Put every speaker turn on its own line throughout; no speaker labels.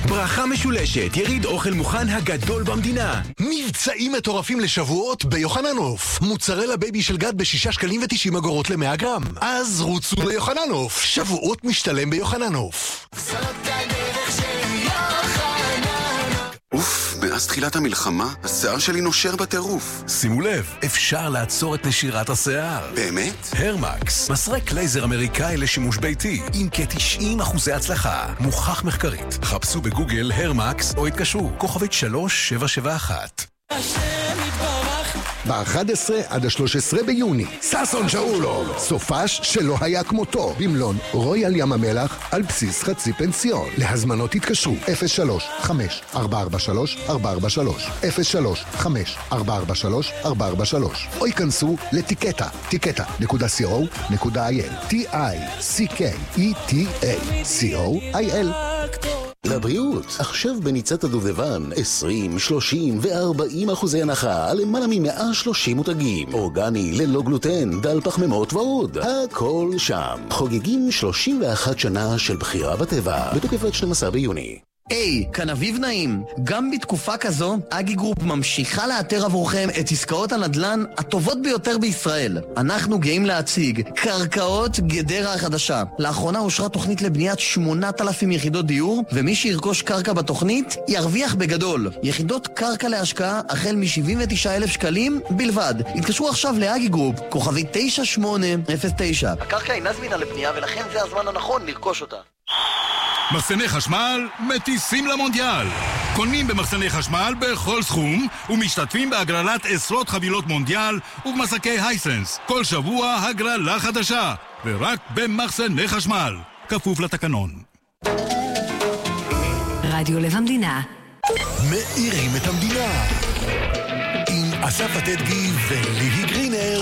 ברכה משולשת, יריד אוכל מוכן הגדול במדינה.
מבצעים מטורפים לשבועות ביוחננוף. מוצרלה בייבי של גד ב6 שקלים ו90 אגורות ל100 גרם. אז רוצו ליוחננוף. שבועות משתלם ביוחננוף.
זאת הדרך של יוחננוף.
אוף, מאז תחילת המלחמה, השיער שלי נושר בטירוף.
שימו לב, אפשר לעצור את נשירת השיער.
באמת?
הרמקס, מסרק לייזר אמריקאי לשימוש ביתי, עם כ90% הצלחה. מוכח מחקרית. חפשו בגוגל הרמקס או התקשרו, כוכבית 3771. ב-11 עד ה-13 ביוני, ששון שאולוב, סופש שלא היה כמותו, במלון רויאל ים המלח על בסיס חצי פנסיון. להזמנות התקשרו 03-5-443-443 03-5-443-443 או ייכנסו לטיקטה, tiketa.co.il TICKETA.co.il.
לבריאות, עכשיו בניצת הדובדבן 20, 30 ו-40% הנחה על למעלה מ-130 מותגים. אורגני, ללא גלוטן, דל פחמימות ועוד. הכל שם. חוגגים 31 שנה של בחירה בטבע. בתוקף עד 12 ביוני.
היי, כאן אביב נעים. גם בתקופה כזו, אגי גרופ ממשיכה לאתר עבורכם את עסקאות הנדל"ן הטובות ביותר בישראל. אנחנו גאים להציג קרקעות גדרה החדשה. לאחרונה אושרה תוכנית לבניית 8,000 יחידות דיור, ומי שירכוש קרקע בתוכנית ירוויח בגדול. יחידות קרקע להשקעה החל מ-79,000 שקלים בלבד. התקשרו עכשיו לאגי גרופ, כוכבי 9809. הקרקע אינה זמינה לבנייה ולכן זה הזמן הנכון לרכוש אותה.
מחסני חשמל מטיסים למונדיאל. קונים במחסני חשמל בכל סכום ומשתתפים בהגרלת עשרות חבילות מונדיאל ובמסקי הייסנס. כל שבוע הגרלה חדשה, ורק במחסני חשמל. כפוף לתקנון.
רדיו לב המדינה.
מאירים את המדינה עם אסף עתדגי וליהי גרינר.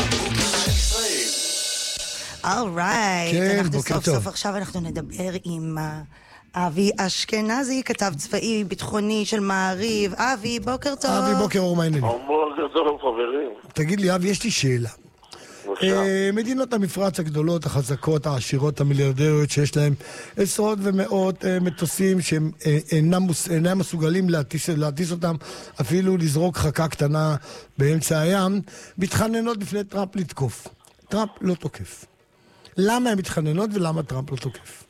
אולרייט,
כן,
אנחנו
בוקר
סוף
טוב.
סוף עכשיו אנחנו נדבר עם אבי אשכנזי, כתב צבאי ביטחוני של מעריב. אבי, בוקר טוב.
אבי, בוקר אור, מה העניינים?
בוקר טוב חברים.
תגיד לי, אבי, יש לי שאלה. מדינות המפרץ הגדולות, החזקות, העשירות, המיליארדריות, שיש להם עשרות ומאות מטוסים שהם אינם מסוגלים להטיס אותם, אפילו לזרוק חכה קטנה באמצע הים, מתחננות בפני טראמפ לתקוף. טראמפ לא תוקף. למה הן מתחננות ולמה טראמפ לא תוקף?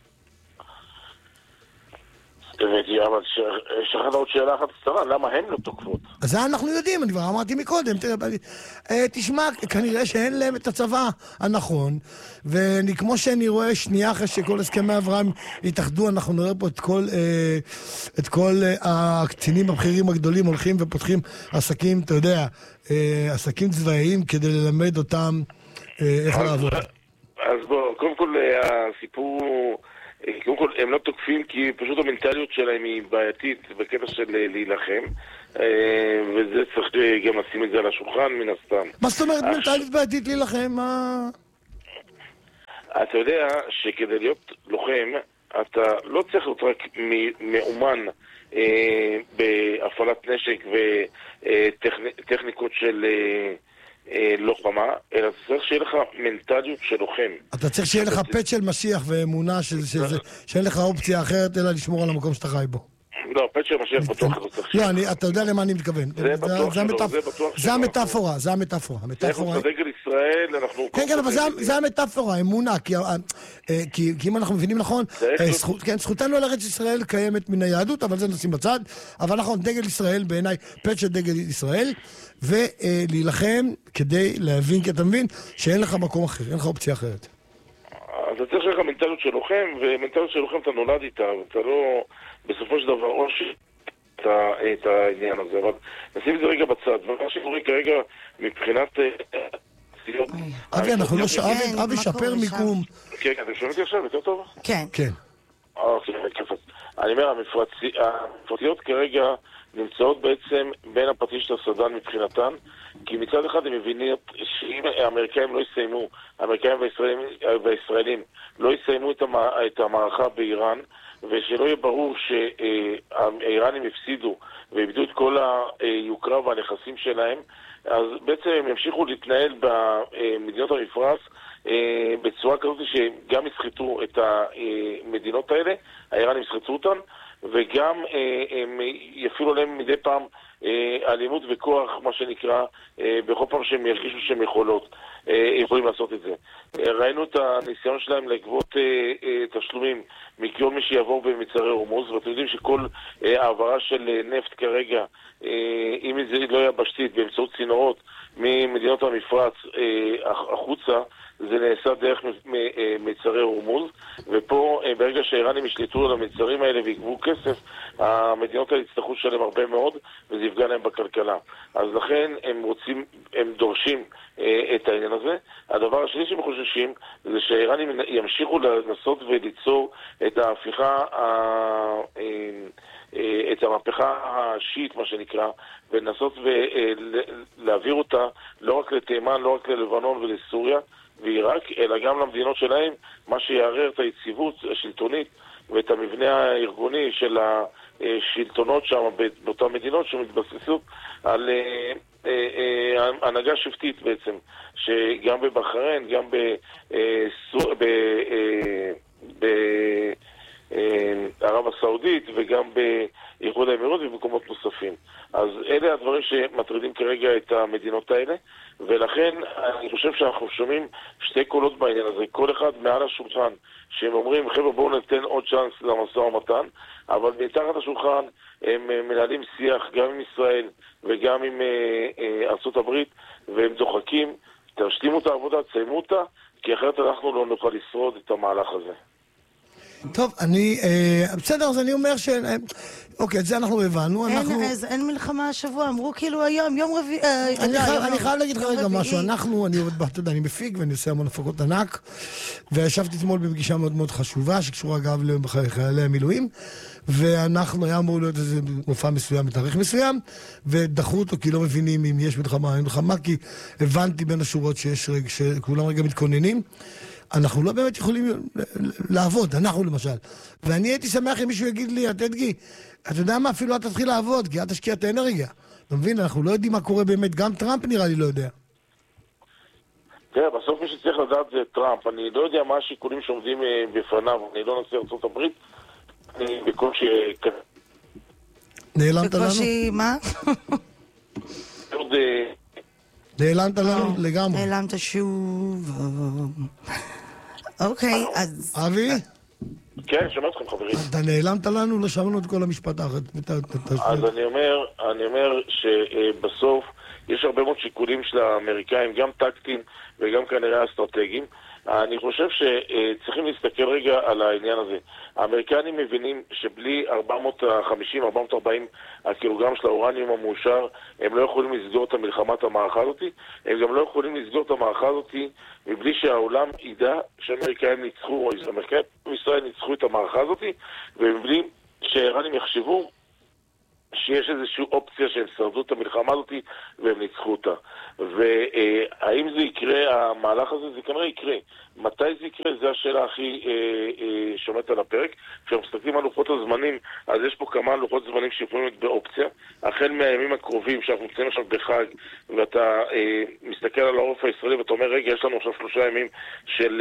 אבל שכחת עוד שאלה אחת קצרה, למה הן לא תוקפות?
אז זה אנחנו יודעים, אני כבר אמרתי מקודם. תשמע, כנראה שאין להם את הצבא הנכון, וכמו שאני רואה שנייה אחרי שכל הסכמי אברהם התאחדו, אנחנו נראה פה את כל הקצינים הבכירים הגדולים הולכים ופותחים עסקים, אתה יודע, עסקים צבאיים כדי ללמד אותם איך לעבוד.
אז בוא, קודם כל הסיפור, קודם כל הם לא תוקפים כי פשוט המנטליות שלהם היא בעייתית בקטע של להילחם, וזה צריך גם לשים את זה על השולחן מן הסתם.
מה זאת אומרת מנטליות בעייתית להילחם?
אתה יודע שכדי להיות לוחם אתה לא צריך להיות רק מאומן בהפעלת נשק וטכניקות של לוחמה, אלא צריך שיהיה לך מנטליות של לוחם.
אתה צריך שיהיה לך פט של משיח ואמונה שאין לך אופציה אחרת אלא לשמור על המקום שאתה חי בו.
לא, פט של משיח בטוח אתה צריך.
לא, אתה יודע למה אני מתכוון.
זה בטוח שלא, זה בטוח שלא.
זה המטאפורה.
אנחנו בדגל ישראל, אנחנו...
כן, אבל זה המטאפורה, אמונה, כי אם אנחנו מבינים נכון, זכותנו על ארץ ישראל קיימת מן היהדות, אבל זה נשים בצד, אבל נכון, דגל ישראל בעיניי, פט של דגל ישראל, ולהילחם כדי להבין, כי אתה מבין שאין לך מקום אחר, אין לך אופציה אחרת.
אז אתה צריך לך מנטליות של לוחם, ומנטליות של לוחם אתה נולד איתה, ואתה לא בסופו של דבר או את העניין הזה, אבל נשים את זה רגע בצד, ומה שקורה כרגע מבחינת...
אבי, אנחנו לא שואלים, אבי, שפר מיקום.
כן, אתם שומעים אותי עכשיו, יותר טוב?
כן.
כן.
אני אומר, המפרטיות כרגע נמצאות בעצם בין הפטיש לסדן מבחינתן, כי מצד אחד הם מבינים שאם האמריקאים לא יסיימו, האמריקאים והישראלים לא יסיימו את המערכה באיראן, ושלא יהיה ברור שהאיראנים הפסידו ואיבדו את כל היוקרה והנכסים שלהם, אז בעצם הם ימשיכו להתנהל במדינות המפרץ בצורה כזאת שגם יסחטו את המדינות האלה, האיראנים יסחטו אותן, וגם הם יפעילו להם מדי פעם אלימות וכוח, מה שנקרא, בכל פעם שהם ירגישו שהם יכולים לעשות את זה. ראינו את הניסיון שלהם לגבות תשלומים מכל מי שיעבור במצרי הורמוז, ואתם יודעים שכל העברה של נפט כרגע, אם זה לא יבשתית באמצעות צינורות ממדינות המפרץ החוצה, זה נעשה דרך מצרי הורמוז, ופה ברגע שהאיראנים ישליטו על המצרים האלה ויגבו כסף, המדינות האלה יצטרכו לשלם הרבה מאוד, וזה יפגע להם בכלכלה. אז לכן הם דורשים את העניין הזה. הדבר השני שהם חוששים זה שהאיראנים ימשיכו לנסות וליצור את ההפיכה, את המהפכה השיעית, מה שנקרא, ולנסות ולהעביר אותה לא רק לתימן, לא רק ללבנון ולסוריה ועיראק, אלא גם למדינות שלהם, מה שיערער את היציבות השלטונית ואת המבנה הארגוני של השלטונות שם באותן מדינות שמתבססות על הנהגה שבטית בעצם, שגם בבחריין, גם בערב הסעודית וגם באיחוד האמירויות ובמקומות נוספים. אז אלה הדברים שמטרידים כרגע את המדינות האלה, ולכן אני חושב שאנחנו שומעים שתי קולות בעניין הזה, כל אחד מעל השולחן, שהם אומרים, חבר'ה בואו ניתן עוד צ'אנס למשא ומתן, אבל מתחת השולחן הם מנהלים שיח גם עם ישראל וגם עם ארצות הברית, והם דוחקים, תשלימו את העבודה, תסיימו אותה, כי אחרת אנחנו לא נוכל לשרוד את המהלך הזה.
טוב, בסדר, אז אני אומר אוקיי, את זה אנחנו הבנו.
אין מלחמה השבוע, אמרו כאילו היום, יום רביעי...
אני חייב להגיד לך רגע משהו, אני מפיק ואני עושה המון הפקות ענק, וישבתי אתמול בפגישה מאוד מאוד חשובה, שקשורה אגב לחיילי המילואים, ואנחנו היה אמור להיות איזה מופע מסוים בתאריך מסוים, ודחו אותו כי לא מבינים אם יש מלחמה או אין מלחמה, כי הבנתי בין השורות שכולם רגע מתכוננים. אנחנו לא באמת יכולים לעבוד, אנחנו למשל. ואני הייתי שמח אם מישהו יגיד לי, תדגי, אתה יודע מה, אפילו אתה תתחיל לעבוד, כי אתה תשקיע את האנרגיה. אתה מבין, אנחנו לא יודעים מה קורה באמת, גם טראמפ נראה לי לא יודע.
תראה, בסוף מי שצריך לדעת זה טראמפ. אני לא יודע מה השיקולים שעומדים בפניו, אני לא נשיא ארצות הברית, אני בקושי...
נעלמת לנו?
בקושי, מה?
נעלמת לנו לגמרי.
נעלמת שוב. אוקיי, אז...
אבי?
כן, שומע אתכם חברים.
אתה נעלמת לנו, לא שמענו את כל המשפט האחר.
אז אני אומר שבסוף יש הרבה מאוד שיקולים של האמריקאים, גם טקטיים וגם כנראה אסטרטגיים. אני חושב שצריכים להסתכל רגע על העניין הזה. האמריקנים מבינים שבלי 450-440 הקילוגרם של האורניום המאושר, הם לא יכולים לסגור את המלחמת המערכה הזאת. הם גם לא יכולים לסגור את המערכה הזאת מבלי שהעולם ידע שהאמריקאים ניצחו, או האמריקאים בישראל ניצחו את המערכה הזאת, ומבלי שהאיראנים יחשבו שיש איזושהי אופציה שהם שרדו את המלחמה הזאת והם ניצחו אותה. והאם זה יקרה, המהלך הזה, זה כנראה יקרה. מתי זה יקרה? זו השאלה הכי שומעת על הפרק. כשאנחנו מסתכלים על לוחות הזמנים, אז יש פה כמה לוחות זמנים שיכולים להיות באופציה. החל מהימים הקרובים, שאנחנו נמצאים עכשיו בחג, ואתה מסתכל על העורף הישראלי ואתה אומר, רגע, יש לנו עכשיו 3 ימים של...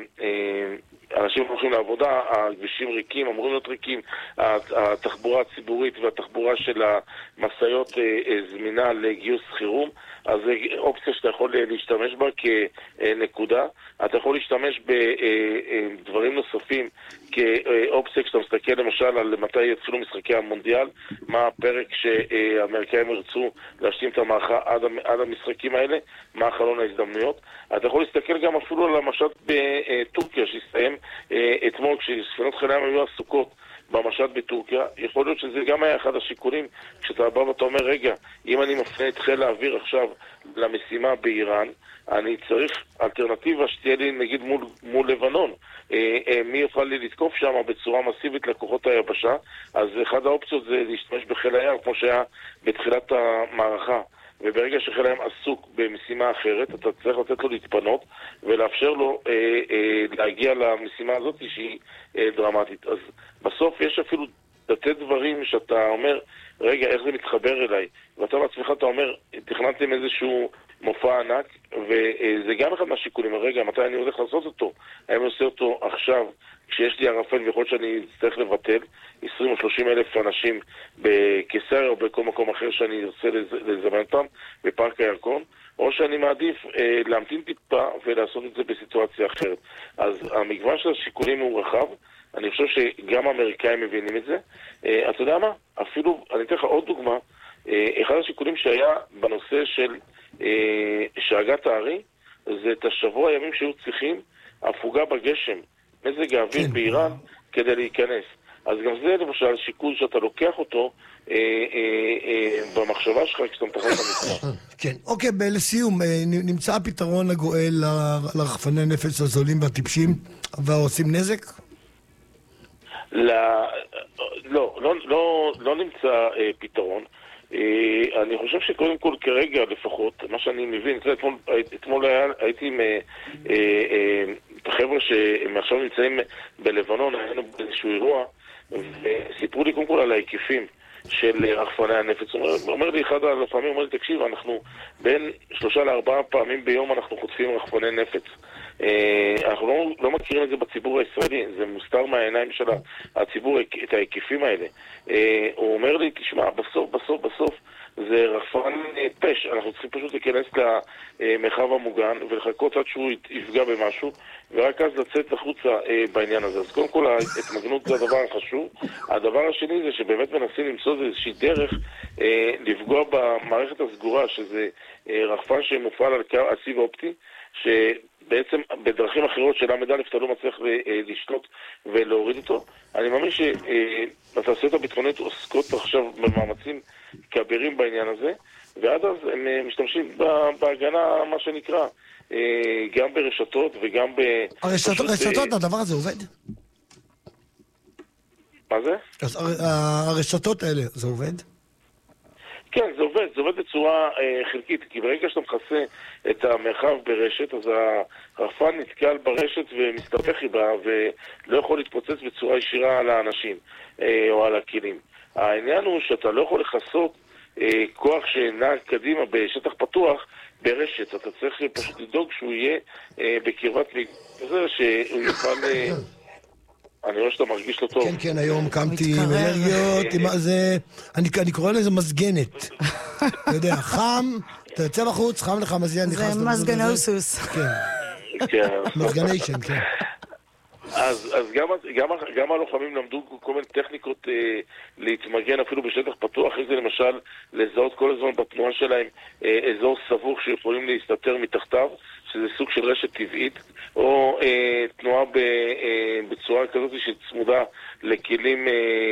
אנשים הולכים לעבודה, הכבישים ריקים, אמורים להיות ריקים, התחבורה הציבורית והתחבורה של המסעיות זמינה לגיוס חירום, אז זה אופציה שאתה יכול להשתמש בה כנקודה. אתה יכול להשתמש בדברים נוספים כאופציה, כשאתה מסתכל למשל על מתי יצאו משחקי המונדיאל, מה הפרק שהאמריקאים ירצו להשלים את המערכה עד המשחקים האלה, מה חלון ההזדמנויות. אתה יכול להסתכל גם אפילו על המשט בטורקיה שהסתיים אתמול, כשספינות חיל הים היו עסוקות במשט בטורקיה. יכול להיות שזה גם היה אחד השיקולים, כשאתה בא ואתה אומר, רגע, אם אני מפנה את חיל האוויר עכשיו למשימה באיראן, אני צריך אלטרנטיבה שתהיה לי נגיד מול לבנון. מי יוכל לי לתקוף שם בצורה מסיבית לכוחות היבשה? אז אחד האופציות זה להשתמש בחיל הים, כמו שהיה בתחילת המערכה. וברגע שחיל הים עסוק במשימה אחרת, אתה צריך לתת לו להתפנות ולאפשר לו להגיע למשימה הזאת שהיא דרמטית. אז בסוף יש אפילו לתת דברים שאתה אומר, רגע, איך זה מתחבר אליי? ואתה בעצמך אתה אומר, תכננתם איזשהו מופע ענק, וזה גם אחד מהשיקולים. רגע, מתי אני הולך לעשות אותו? האם אני עושה אותו עכשיו, כשיש לי ערפל ויכול שאני אצטרך לבטל 20 או 30 אלף אנשים בקיסריה או בכל מקום אחר שאני ארצה לזמן אותם בפארק הירקון, או שאני מעדיף להמתין טיפה ולעשות את זה בסיטואציה אחרת. אז המגוון של השיקולים הוא רחב, אני חושב שגם האמריקאים מבינים את זה. אתה יודע מה? אפילו, אני אתן לך עוד דוגמה, אחד השיקולים שהיה בנושא של שאגת הארי, זה את השבוע הימים שהיו צריכים הפוגה בגשם, מזג האוויר באיראן, כדי להיכנס. אז גם זה למשל שיקול שאתה לוקח אותו במחשבה שלך כשאתה מתכנן את המשחק.
כן, אוקיי, לסיום, נמצא הפתרון הגואל לרחפני נפץ הזולים והטיפשים והעושים נזק?
לא נמצא פתרון. אני חושב שקודם כל כרגע לפחות, מה שאני מבין, אתמול הייתי עם החבר'ה שמעכשיו נמצאים בלבנון, היינו באיזשהו אירוע, וסיפרו לי קודם כל על ההיקפים של רחפני הנפץ. אומר לי אחד הלוחמים, אומר לי, תקשיב, אנחנו בין 3 ל4 פעמים ביום אנחנו חוטפים רחפני נפץ. אנחנו לא מכירים את זה בציבור הישראלי, זה מוסתר מהעיניים של הציבור, את ההיקפים האלה. הוא אומר לי, תשמע, בסוף זה רחפן פש, אנחנו צריכים פשוט להיכנס למרחב המוגן ולחכות עד שהוא יפגע במשהו, ורק אז לצאת החוצה בעניין הזה. אז קודם כל, ההתמגנות זה הדבר החשוב. הדבר השני זה שבאמת מנסים למצוא איזושהי דרך לפגוע במערכת הסגורה, שזה רחפן שמופעל על סיב אופטי, שבעצם בדרכים אחרות של עמד א' אתה לא מצליח לשלוט ולהוריד אותו. אני מאמין שהתעשיות הביטחוניות עוסקות עכשיו במאמצים כבירים בעניין הזה, ועד אז הם משתמשים בהגנה, מה שנקרא, גם ברשתות וגם
הרשתות, הדבר הזה עובד?
מה זה?
הרשתות האלה, זה עובד?
כן, זה עובד בצורה חלקית, כי ברגע שאתה מכסה את המרחב ברשת, אז הרחפן נתקל ברשת ומסתבך בה ולא יכול להתפוצץ בצורה ישירה על האנשים או על הכלים. העניין הוא שאתה לא יכול לחסות כוח שנע קדימה בשטח פתוח ברשת, אתה צריך פשוט לדאוג שהוא יהיה בקרבת מגזר שהוא יוכל... אני רואה שאתה מרגיש לו טוב.
כן, כן, היום קמתי עם אנרגיות, אני קורא לזה מזגנת. אתה יודע, חם, אתה יוצא בחוץ, חם לך מזגן, נכנס...
זה מזגנוסוס.
כן, מזגניישן, כן.
אז גם הלוחמים למדו כל מיני טכניקות להתמגן אפילו בשטח פתוח, אם זה למשל לזהות כל הזמן בתנועה שלהם אזור סבוך שיכולים להסתתר מתחתיו, שזה סוג של רשת טבעית, או תנועה בצורה כזאת שצמודה לכלים,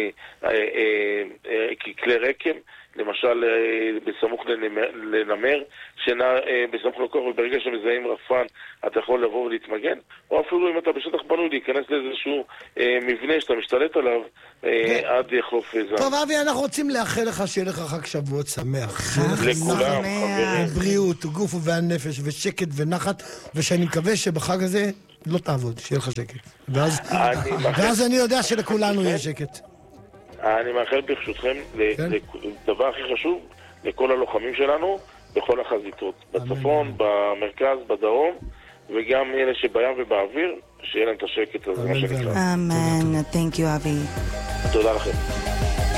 ככלי רקם, למשל בסמוך לנמר, שנע בסמוך לכוח, וברגע שמזהים רחפן אתה יכול לבוא ולהתמגן, או אפילו אם אתה בשטח בנוי להיכנס לאיזשהו מבנה שאתה משתלט עליו עד יחלוף זמן.
טוב אבי, אנחנו רוצים לאחל לך שיהיה לך חג שבועות שמח.
לכולם, חברים.
בריאות, גוף והנפש, ושקט ונחת, ושאני מקווה שבחג הזה לא תעבוד, שיהיה לך שקט. ואז אני יודע שלכולנו יהיה שקט.
אני מאחל ברשותכם לדבר הכי חשוב לכל הלוחמים שלנו בכל החזיתות, בצפון, במרכז, בדרום, וגם אלה שבים ובאוויר, שיהיה להם את השקט הזה, מה שנקרא.
אמן, thank you אבי.
תודה לכם.